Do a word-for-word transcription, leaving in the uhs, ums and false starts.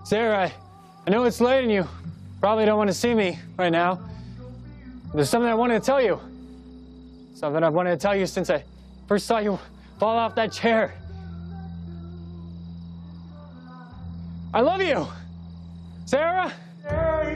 Sarah, I, I know it's late and you probably don't want to see me right now. There's something I wanted to tell you. Something I've wanted to tell you since I first saw you fall off that chair. I love you, Sarah.